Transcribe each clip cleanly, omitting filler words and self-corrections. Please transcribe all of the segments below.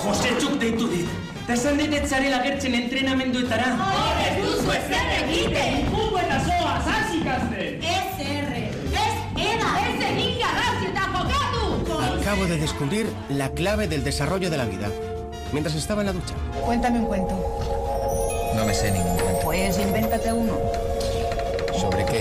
Josechuk deitu dit. Eta esan ditetzeari lagertzen entrenamenduetara. Ez duzu ezer egiten! Pungo eta zoa, zaz ikasten! Ez erre, ez eda, ez egin garrasi eta jokatu! Acabo de descubrir la clave del desarrollo de la vida. Mientras estaba en la ducha. Cuéntame un cuento. No me sé ningún cuento. Pues invéntate uno. ¿Sobre qué?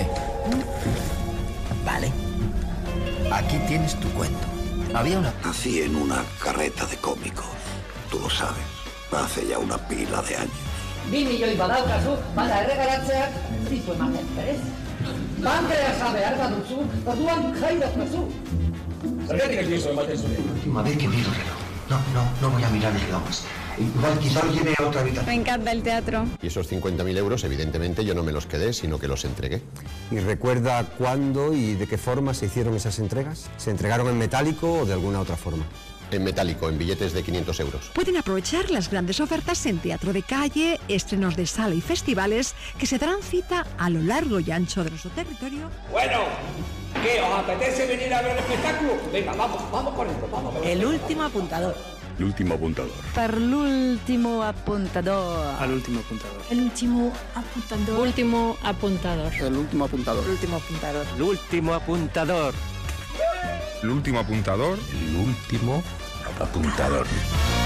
Vale. Aquí tienes tu cuento. Había una... Nací en una carreta de cómicos. Tú lo sabes. Hace ya una pila de años. 2 milioi badaukazu, bada erregalatzeak, zizu ematen, berez? Pankreasa behar baduzu, orduan jaidazu. Zergatik ez dizu ematen zure? Última vez que miro el reloj. No voy a mirar el reloj más. Igual quizá lo lleve a otra habitación. Me encanta el teatro. Y esos 50.000 euros, evidentemente, yo no me los quedé, sino que los entregué. ¿Y recuerda cuándo y de qué forma se hicieron esas entregas? ¿Se entregaron en metálico o de alguna otra forma? En metálico, en billetes de 500 euros. Pueden aprovechar las grandes ofertas en teatro de calle, estrenos de sala y festivales que se darán cita a lo largo y ancho de nuestro territorio. Bueno, ¿qué? ¿Os apetece venir a ver el espectáculo? Venga, vamos corriendo, vamos. El último apuntador. L'ultimo apuntador. Per l'último apuntador. Al último apuntador. El último apuntador. Último apuntador. El último apuntador. El último apuntador. L'ultimo apuntador. L'último apuntador. L'último apuntador.